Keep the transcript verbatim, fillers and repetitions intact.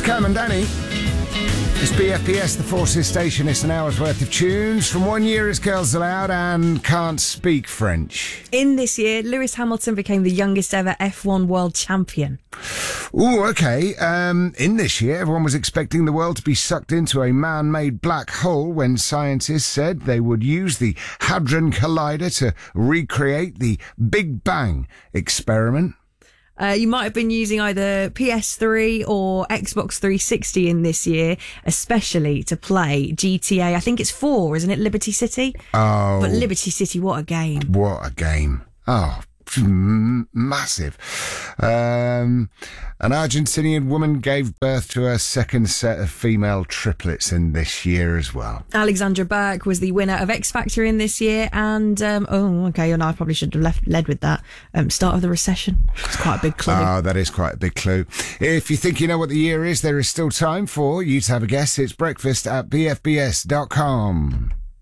Cam and Danny. It's B F B S, the Forces Station. It's an hour's worth of tunes from One Year as Girls Aloud and Can't Speak French. In this year, Lewis Hamilton became the youngest ever F one world champion. Ooh, okay. Um, in this year, everyone was expecting the world to be sucked into a man-made black hole when scientists said they would use the Hadron Collider to recreate the Big Bang experiment. Uh, you might have been using either P S three or Xbox three sixty in this year, especially to play G T A. I think it's four, isn't it? Liberty City? Oh. But Liberty City, what a game. What a game. Oh, m- massive. Um, an Argentinian woman gave birth to her second set of female triplets in this year as well. Alexandra Burke was the winner of X Factor in this year. And, um, oh, okay, and I probably should have left, led with that. Um, start of the recession. It's quite a big clue. Oh, that is quite a big clue. If you think you know what the year is, there is still time for you to have a guess. It's breakfast at b f b s dot com.